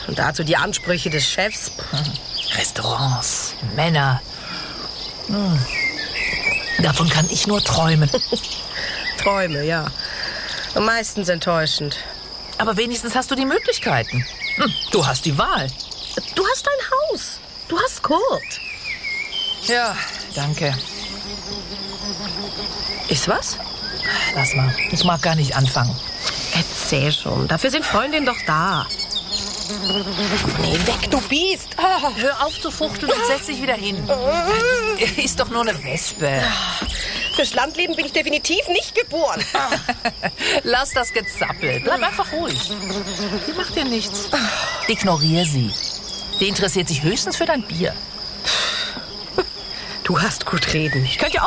Und dazu die Ansprüche des Chefs. Restaurants, Männer. Davon kann ich nur träumen. Träume, ja. Und meistens enttäuschend. Aber wenigstens hast du die Möglichkeiten. Du hast die Wahl. Du hast ein Haus. Du hast Kurt. Ja, danke. Ist was? Lass mal. Ich mag gar nicht anfangen. Erzähl schon. Dafür sind Freundinnen doch da. Nee, weg, du Biest. Ah. Hör auf zu fuchteln und setz dich wieder hin. Ist doch nur eine Wespe. Fürs Landleben bin ich definitiv nicht geboren. Lass das Gezappel. Bleib einfach ruhig. Die macht dir nichts. Ignoriere sie. Die interessiert sich höchstens für dein Bier. Du hast gut reden. Ich könnte ja auch